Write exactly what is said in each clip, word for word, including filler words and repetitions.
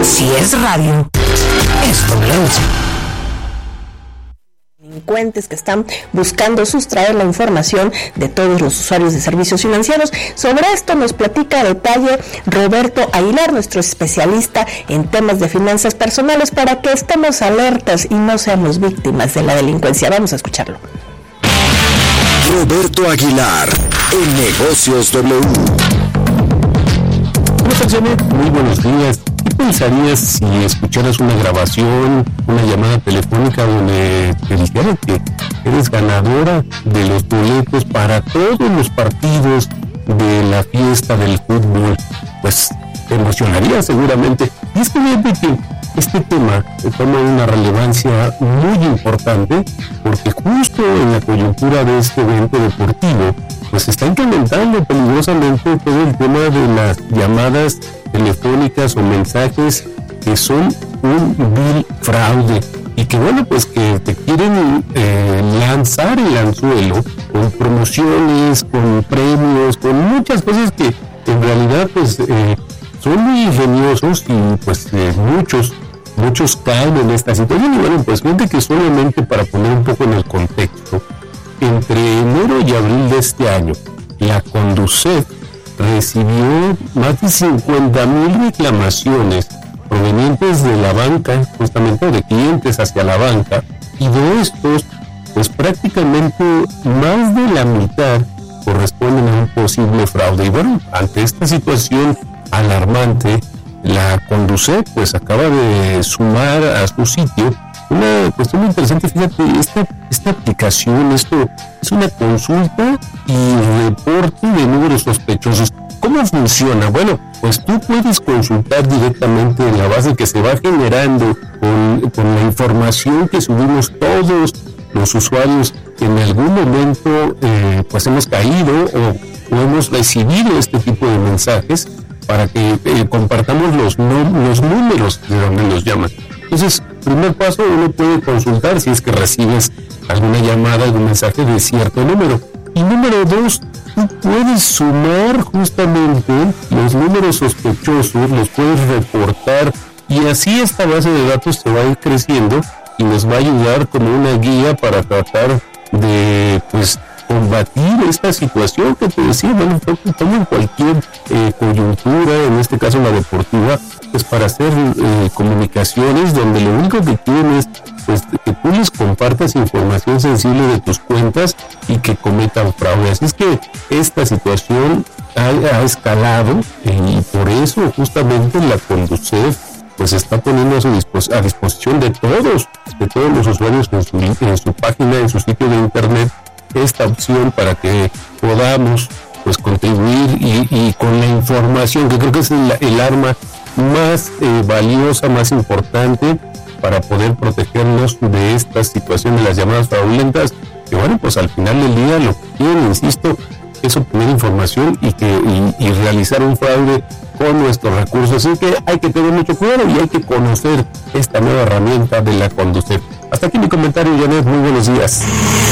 Si es radio, es W. Delincuentes que están buscando sustraer la información de todos los usuarios de servicios financieros. Sobre esto nos platica a detalle Roberto Aguilar, nuestro especialista en temas de finanzas personales, para que estemos alertas y no seamos víctimas de la delincuencia. Vamos a escucharlo. Roberto Aguilar, en Negocios W. Hola, Janet, muy buenos días. ¿Qué pensarías si escucharas una grabación, una llamada telefónica donde te dijera que eres ganadora de los boletos para todos los partidos de la fiesta del fútbol? Pues te emocionaría seguramente. Y es que fíjate que este tema toma una relevancia muy importante porque justo en la coyuntura de este evento deportivo pues está incrementando peligrosamente todo el tema de las llamadas telefónicas o mensajes que son un vil fraude y que bueno pues que te quieren eh, lanzar el anzuelo con promociones, con premios, con muchas cosas que en realidad pues eh, son muy ingeniosos y pues eh, muchos muchos caen en esta situación. Y bueno pues fíjate que solamente para poner un poco en el contexto, entre enero y abril de este año la Conducef recibió más de cincuenta mil reclamaciones provenientes de la banca, justamente de clientes hacia la banca, y de estos, pues prácticamente más de la mitad corresponden a un posible fraude. Y bueno, ante esta situación alarmante, la Conducef pues acaba de sumar a su sitio una cuestión muy interesante. Fíjate, esta, esta aplicación, esto es una consulta y reporte de números sospechosos. ¿Cómo funciona? Bueno, pues tú puedes consultar directamente en la base que se va generando con, con la información que subimos todos los usuarios que en algún momento eh, pues hemos caído o, o hemos recibido este tipo de mensajes para que eh, compartamos los, no, los números de donde nos llaman. Entonces, primer paso, uno puede consultar si es que recibes alguna llamada, algún mensaje de cierto número. Y número dos, tú puedes sumar justamente los números sospechosos, los puedes reportar y así esta base de datos se va a ir creciendo y nos va a ayudar como una guía para tratar de pues combatir esta situación que te decía, bueno, como en cualquier eh, coyuntura, en este caso la deportiva, pues para hacer eh, comunicaciones donde lo único que quieren es pues, que tú les compartas información sensible de tus cuentas y que cometan fraude. Así es que esta situación ha, ha escalado eh, y por eso justamente la Conducef pues está poniendo a, su dispos- a disposición de todos, de todos los usuarios en su, en su página, en su sitio de internet, esta opción para que podamos pues contribuir y, y con la información que creo que es el, el arma más eh, valiosa, más importante para poder protegernos de esta situación de las llamadas fraudulentas, que bueno pues al final del día lo que quieren, insisto, es obtener información y que y, y realizar un fraude con nuestros recursos. Así que hay que tener mucho cuidado y hay que conocer esta nueva herramienta de la Conducef. Hasta aquí mi comentario, Janet. Muy buenos días.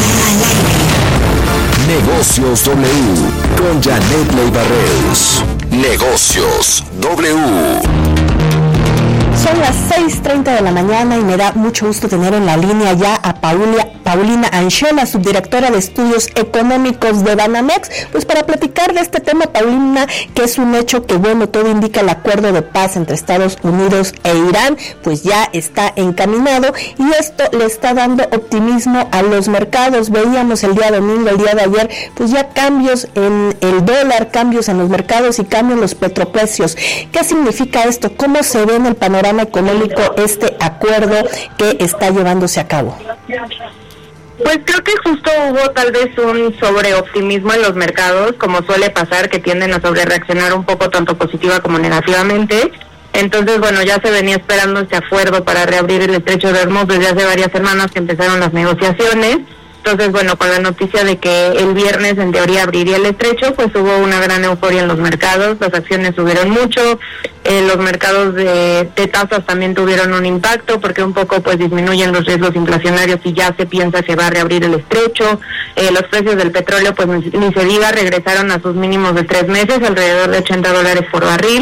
Negocios W con Janet Leiva-Reus. Negocios W. Son las seis treinta de la mañana y me da mucho gusto tener en la línea ya a Paula, Paulina Anchola, subdirectora de Estudios Económicos de Banamex, pues para platicar de este tema, Paulina, que es un hecho que, bueno, todo indica el acuerdo de paz entre Estados Unidos e Irán, pues ya está encaminado y esto le está dando optimismo a los mercados. Veíamos el día domingo, el día de ayer, pues ya cambios en el dólar, cambios en los mercados y cambios en los petroprecios. ¿Qué significa esto? ¿Cómo se ve en el panorama económico este acuerdo que está llevándose a cabo? Pues creo que justo hubo tal vez un sobreoptimismo en los mercados, como suele pasar, que tienden a sobrereaccionar un poco tanto positiva como negativamente. Entonces, bueno, ya se venía esperando este acuerdo para reabrir el Estrecho de Hormuz desde hace varias semanas que empezaron las negociaciones. Entonces, bueno, con la noticia de que el viernes en teoría abriría el estrecho, pues hubo una gran euforia en los mercados, las acciones subieron mucho, eh, los mercados de, de tasas también tuvieron un impacto porque un poco pues disminuyen los riesgos inflacionarios y ya se piensa que va a reabrir el estrecho. Eh, los precios del petróleo pues ni, ni se diga, regresaron a sus mínimos de tres meses, alrededor de ochenta dólares por barril.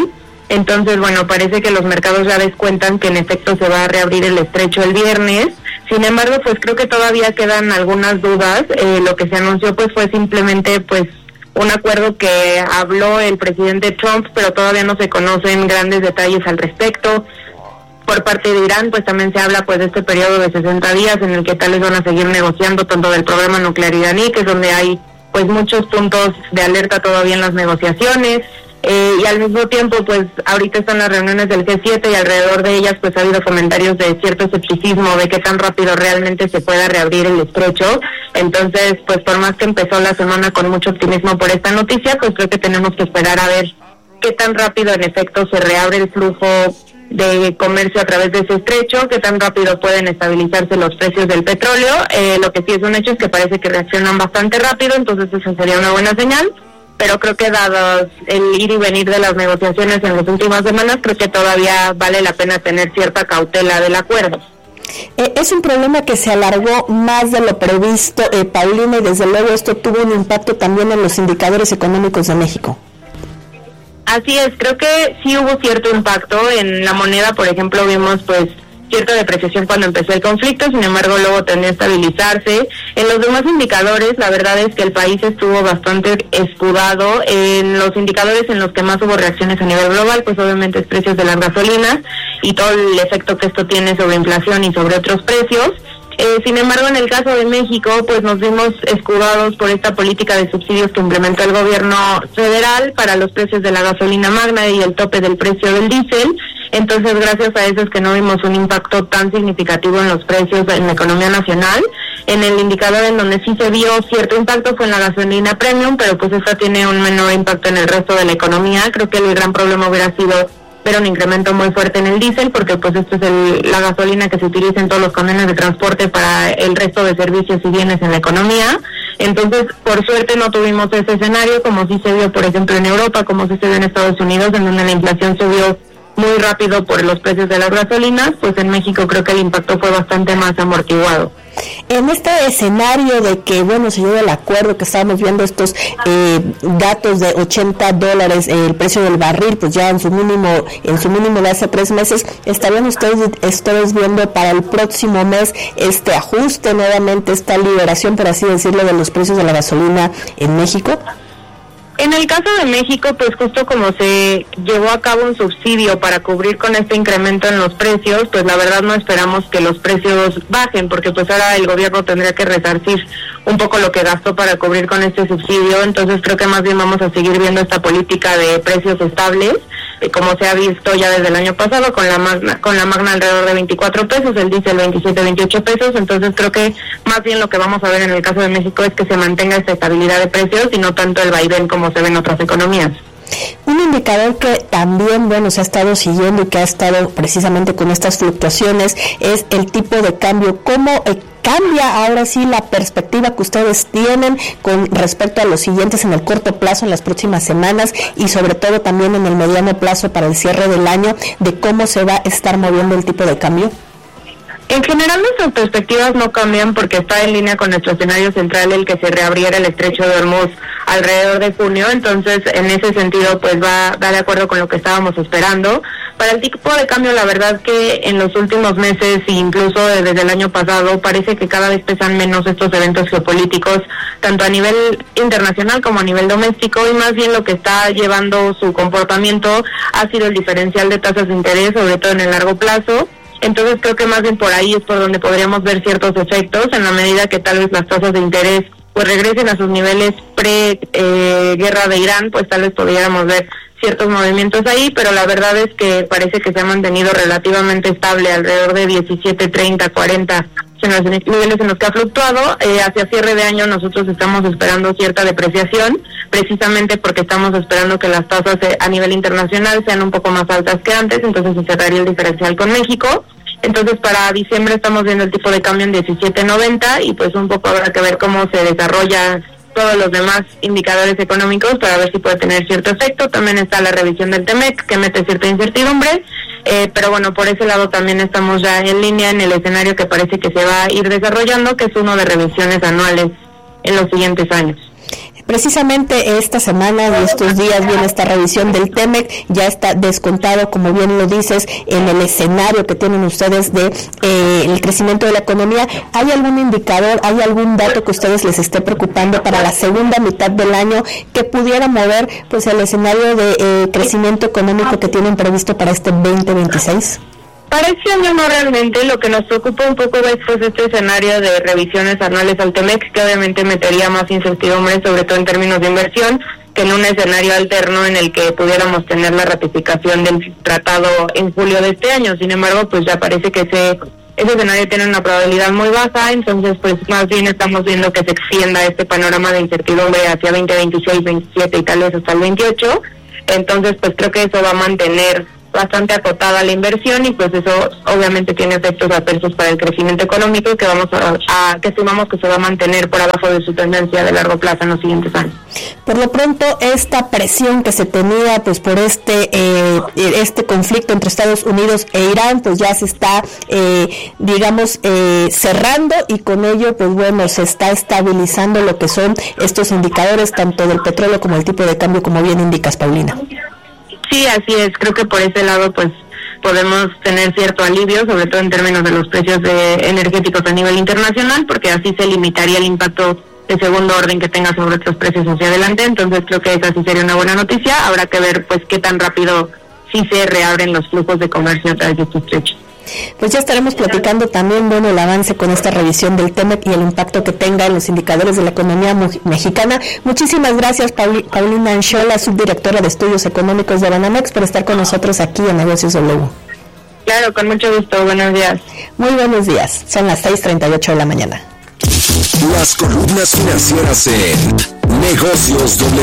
Entonces, bueno, parece que los mercados ya descuentan que en efecto se va a reabrir el estrecho el viernes. Sin embargo, pues creo que todavía quedan algunas dudas. Eh, lo que se anunció pues fue simplemente pues un acuerdo que habló el presidente Trump, pero todavía no se conocen grandes detalles al respecto. Por parte de Irán, pues también se habla pues de este periodo de sesenta días en el que tal vez van a seguir negociando tanto del programa nuclear iraní, que es donde hay pues muchos puntos de alerta todavía en las negociaciones. Eh, y al mismo tiempo, pues ahorita están las reuniones del G siete y alrededor de ellas pues ha habido comentarios de cierto escepticismo de qué tan rápido realmente se pueda reabrir el estrecho. Entonces, pues por más que empezó la semana con mucho optimismo por esta noticia, pues creo que tenemos que esperar a ver qué tan rápido en efecto se reabre el flujo de comercio a través de ese estrecho, qué tan rápido pueden estabilizarse los precios del petróleo. Eh, lo que sí es un hecho es que parece que reaccionan bastante rápido, entonces eso sería una buena señal. Pero creo que dado el ir y venir de las negociaciones en las últimas semanas, creo que todavía vale la pena tener cierta cautela del acuerdo. Eh, es un problema que se alargó más de lo previsto, eh, Paulina, y desde luego esto tuvo un impacto también en los indicadores económicos de México. Así es, creo que sí hubo cierto impacto en la moneda. Por ejemplo, vimos pues cierta depreciación cuando empezó el conflicto, sin embargo luego tendió a estabilizarse. En los demás indicadores, la verdad es que el país estuvo bastante escudado. En los indicadores en los que más hubo reacciones a nivel global, pues obviamente es precios de las gasolinas y todo el efecto que esto tiene sobre inflación y sobre otros precios. Eh, sin embargo, en el caso de México, pues nos vimos escudados por esta política de subsidios que implementó el gobierno federal para los precios de la gasolina magna y el tope del precio del diésel. Entonces, gracias a eso es que no vimos un impacto tan significativo en los precios en la economía nacional. En el indicador en donde sí se vio cierto impacto fue en la gasolina premium, pero pues esta tiene un menor impacto en el resto de la economía. Creo que el gran problema hubiera sido ver un incremento muy fuerte en el diésel, porque pues esto es el, la gasolina que se utiliza en todos los camiones de transporte para el resto de servicios y bienes en la economía. Entonces, por suerte no tuvimos ese escenario, como sí se vio, por ejemplo, en Europa, como sí se vio en Estados Unidos, en donde la inflación subió muy rápido por los precios de las gasolinas. Pues en México creo que el impacto fue bastante más amortiguado. En este escenario de que, bueno, se llegó el acuerdo, que estábamos viendo estos eh, datos de ochenta dólares, eh, el precio del barril, pues ya en su mínimo, en su mínimo de hace tres meses, ¿estarían ustedes, ustedes viendo para el próximo mes este ajuste, nuevamente esta liberación, por así decirlo, de los precios de la gasolina en México? En el caso de México, pues justo como se llevó a cabo un subsidio para cubrir con este incremento en los precios, pues la verdad no esperamos que los precios bajen, porque pues ahora el gobierno tendría que resarcir un poco lo que gastó para cubrir con este subsidio. Entonces creo que más bien vamos a seguir viendo esta política de precios estables, eh, como se ha visto ya desde el año pasado, con la magna, con la magna alrededor de veinticuatro pesos, el diésel veintisiete, veintiocho pesos. Entonces creo que más bien lo que vamos a ver en el caso de México es que se mantenga esta estabilidad de precios y no tanto el vaivén como se ve en otras economías. Un indicador que también, bueno, se ha estado siguiendo y que ha estado precisamente con estas fluctuaciones es el tipo de cambio. ¿Cómo eh, cambia ahora sí la perspectiva que ustedes tienen con respecto a los siguientes en el corto plazo, en las próximas semanas, y sobre todo también en el mediano plazo para el cierre del año, de cómo se va a estar moviendo el tipo de cambio? En general nuestras perspectivas no cambian porque está en línea con nuestro escenario central el que se reabriera el estrecho de Hormuz alrededor de junio. Entonces en ese sentido pues va, va de acuerdo con lo que estábamos esperando. Para el tipo de cambio, la verdad que en los últimos meses e incluso desde el año pasado parece que cada vez pesan menos estos eventos geopolíticos, tanto a nivel internacional como a nivel doméstico, y más bien lo que está llevando su comportamiento ha sido el diferencial de tasas de interés, sobre todo en el largo plazo. Entonces creo que más bien por ahí es por donde podríamos ver ciertos efectos, en la medida que tal vez las tasas de interés pues regresen a sus niveles pre-guerra eh, de Irán, pues tal vez podríamos ver ciertos movimientos ahí, pero la verdad es que parece que se ha mantenido relativamente estable alrededor de diecisiete, treinta, cuarenta en los niveles en los que ha fluctuado. Eh, hacia cierre de año nosotros estamos esperando cierta depreciación, precisamente porque estamos esperando que las tasas eh, a nivel internacional sean un poco más altas que antes, entonces se cerraría el diferencial con México. Entonces para diciembre estamos viendo el tipo de cambio en diecisiete noventa y pues un poco habrá que ver cómo se desarrolla todos los demás indicadores económicos para ver si puede tener cierto efecto. También está la revisión del Temec, que mete cierta incertidumbre, eh, pero bueno, por ese lado también estamos ya en línea en el escenario que parece que se va a ir desarrollando, que es uno de revisiones anuales en los siguientes años. Precisamente esta semana y estos días viene esta revisión del Temec, ya está descontado, como bien lo dices, en el escenario que tienen ustedes de eh, el crecimiento de la economía. ¿Hay algún indicador, hay algún dato que ustedes les esté preocupando para la segunda mitad del año que pudiera mover pues el escenario de eh, crecimiento económico que tienen previsto para este veinte veintiséis? Para este año no realmente, lo que nos preocupa un poco es pues este escenario de revisiones anuales al Temec, que obviamente metería más incertidumbre, sobre todo en términos de inversión, que en un escenario alterno en el que pudiéramos tener la ratificación del tratado en julio de este año. Sin embargo, pues ya parece que ese, ese escenario tiene una probabilidad muy baja, entonces pues más bien estamos viendo que se extienda este panorama de incertidumbre hacia veinte veintiséis, veintisiete y tal vez hasta el veintiocho. Entonces pues creo que eso va a mantener bastante acotada la inversión y pues eso obviamente tiene efectos adversos para el crecimiento económico que vamos a, a que estimamos que se va a mantener por abajo de su tendencia de largo plazo en los siguientes años. Por lo pronto, esta presión que se tenía pues por este eh, este conflicto entre Estados Unidos e Irán pues ya se está eh, digamos eh, cerrando, y con ello pues bueno se está estabilizando lo que son estos indicadores tanto del petróleo como el tipo de cambio, como bien indicas, Paulina. Sí, así es. Creo que por ese lado, pues, podemos tener cierto alivio, sobre todo en términos de los precios de energéticos a nivel internacional, porque así se limitaría el impacto de segundo orden que tenga sobre otros precios hacia adelante. Entonces, creo que esa sí sería una buena noticia. Habrá que ver, pues, qué tan rápido sí se reabren los flujos de comercio a través de estos trechos. Pues ya estaremos platicando también, bueno, el avance con esta revisión del Temec y el impacto que tenga en los indicadores de la economía mexicana. Muchísimas gracias, Pauli, Paulina Anchola, subdirectora de Estudios Económicos de Banamex, por estar con nosotros aquí en Negocios W. Claro, con mucho gusto. Buenos días. Muy buenos días. Son las seis treinta y ocho de la mañana. Las columnas financieras en Negocios W.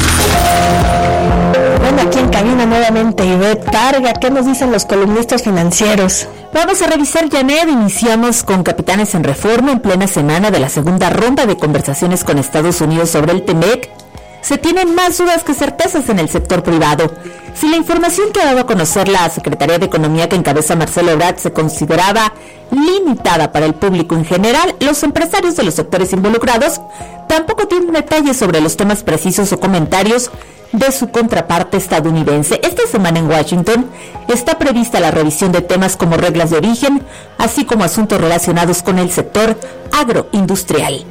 Bueno, aquí en cabina nuevamente Ivette Targa. ¿Qué nos dicen los columnistas financieros? Vamos a revisar, Janet. Iniciamos con Capitanes en Reforma en plena semana de la segunda ronda de conversaciones con Estados Unidos sobre el Temec. Se tienen más dudas que certezas en el sector privado. Si la información que ha dado a conocer la Secretaría de Economía que encabeza Marcelo Ebrard se consideraba limitada para el público en general, los empresarios de los sectores involucrados tampoco tienen detalles sobre los temas precisos o comentarios de su contraparte estadounidense. Esta semana en Washington está prevista la revisión de temas como reglas de origen, así como asuntos relacionados con el sector agroindustrial.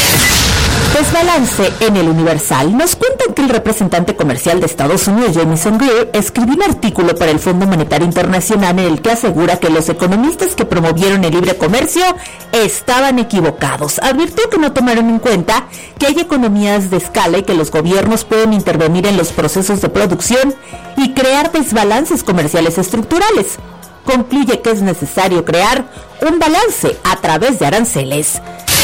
Desbalance en el Universal. Nos cuentan que el representante comercial de Estados Unidos, Jamieson Greer, escribió un artículo para el Fondo Monetario Internacional en el que asegura que los economistas que promovieron el libre comercio estaban equivocados. Advirtió que no tomaron en cuenta que hay economías de escala y que los gobiernos pueden intervenir en los procesos de producción y crear desbalances comerciales estructurales. Concluye que es necesario crear un balance a través de aranceles.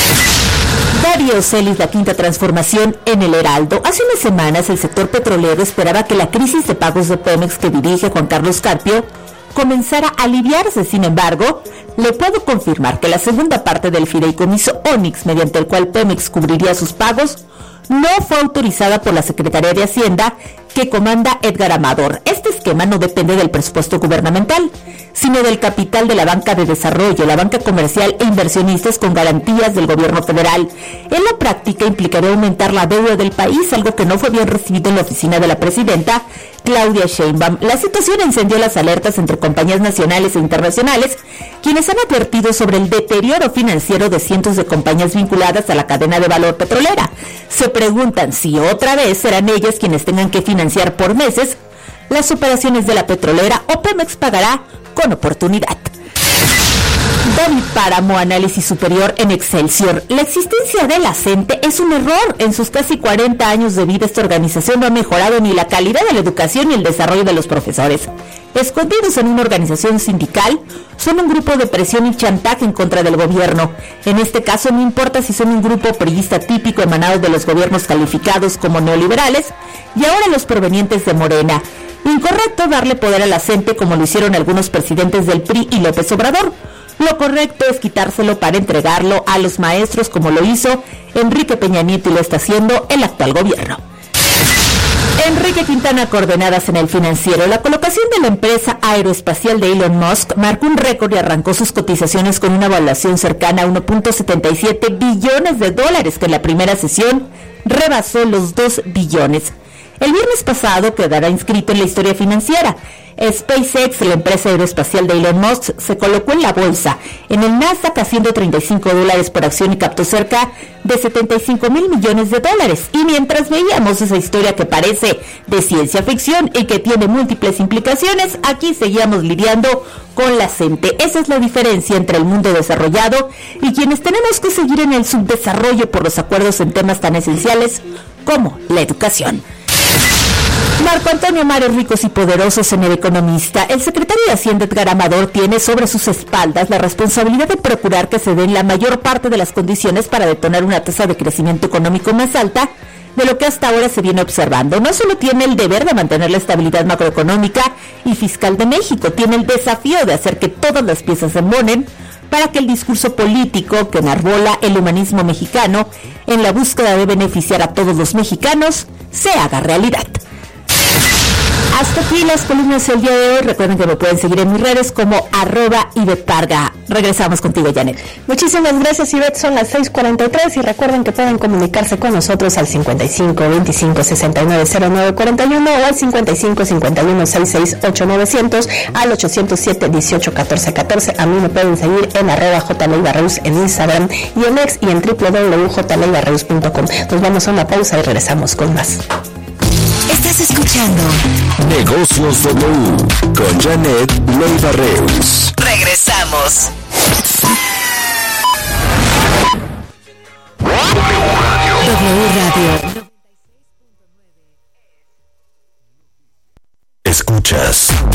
Darío Celis, la quinta transformación en el Heraldo. Hace unas semanas el sector petrolero esperaba que la crisis de pagos de Pemex que dirige Juan Carlos Carpio comenzara a aliviarse. Sin embargo, le puedo confirmar que la segunda parte del fideicomiso Onix, mediante el cual Pemex cubriría sus pagos, no fue autorizada por la Secretaría de Hacienda que comanda Edgar Amador. Este esquema no depende del presupuesto gubernamental, sino del capital de la banca de desarrollo, la banca comercial e inversionistas con garantías del gobierno federal. En la práctica implicaría aumentar la deuda del país, algo que no fue bien recibido en la oficina de la presidenta Claudia Sheinbaum. La situación encendió las alertas entre compañías nacionales e internacionales, quienes han advertido sobre el deterioro financiero de cientos de compañías vinculadas a la cadena de valor petrolera. Se preguntan si otra vez serán ellas quienes tengan que financiar por meses las operaciones de la petrolera o Pemex pagará con oportunidad. David Páramo, análisis superior en Excelsior. La existencia de la CENTE es un error. En sus casi cuarenta años de vida, esta organización no ha mejorado ni la calidad de la educación ni el desarrollo de los profesores. Escondidos en una organización sindical, son un grupo de presión y chantaje en contra del gobierno. En este caso, no importa si son un grupo priista típico emanado de los gobiernos calificados como neoliberales y ahora los provenientes de Morena. Incorrecto darle poder a la CENTE como lo hicieron algunos presidentes del P R I y López Obrador. Lo correcto es quitárselo para entregarlo a los maestros como lo hizo Enrique Peña Nieto y lo está haciendo el actual gobierno. Enrique Quintana, coordenadas en el Financiero. La colocación de la empresa aeroespacial de Elon Musk marcó un récord y arrancó sus cotizaciones con una evaluación cercana a uno punto setenta y siete billones de dólares, que en la primera sesión rebasó los dos billones. El viernes pasado quedará inscrito en la historia financiera. SpaceX, la empresa aeroespacial de Elon Musk, se colocó en la bolsa, en el Nasdaq, haciendo treinta y cinco dólares por acción y captó cerca de setenta y cinco mil millones de dólares. Y mientras veíamos esa historia que parece de ciencia ficción y que tiene múltiples implicaciones, aquí seguíamos lidiando con la gente. Esa es la diferencia entre el mundo desarrollado y quienes tenemos que seguir en el subdesarrollo por los acuerdos en temas tan esenciales como la educación. Marco Antonio Mares, ricos y poderosos en El Economista. El secretario de Hacienda, Edgar Amador, tiene sobre sus espaldas la responsabilidad de procurar que se den la mayor parte de las condiciones para detonar una tasa de crecimiento económico más alta de lo que hasta ahora se viene observando. No solo tiene el deber de mantener la estabilidad macroeconómica y fiscal de México, tiene el desafío de hacer que todas las piezas se embonen para que el discurso político que enarbola el humanismo mexicano en la búsqueda de beneficiar a todos los mexicanos se haga realidad. Hasta aquí las columnas del día de hoy. Recuerden que me pueden seguir en mis redes como arroba Ivette Parga. Regresamos contigo, Janet. Muchísimas gracias, Ivette. Son las seis cuarenta y tres y recuerden que pueden comunicarse con nosotros al cincuenta y cinco, veinticinco, sesenta y nueve, cero nueve, cuarenta y uno o al cincuenta y cinco, cincuenta y uno, sesenta y seis, ocho novecientos, al ochocientos siete, dieciocho, catorce, catorce. A mí me pueden seguir en arroba jleibarreus en Instagram y en X y en doble u doble u doble u punto j leibarreus punto com. Nos vamos a una pausa y regresamos con más. Estás escuchando Negocios W con Janet Leibarreus. Regresamos. W Radio. Escuchas